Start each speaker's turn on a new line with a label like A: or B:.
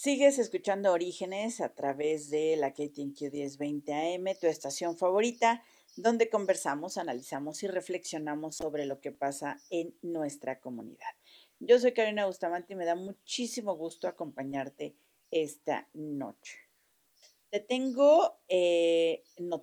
A: Sigues escuchando Orígenes a través de la KTNQ 1020 AM, tu estación favorita, donde conversamos, analizamos y reflexionamos sobre lo que pasa en nuestra comunidad. Yo soy Karina Bustamante y me da muchísimo gusto acompañarte esta noche. Te tengo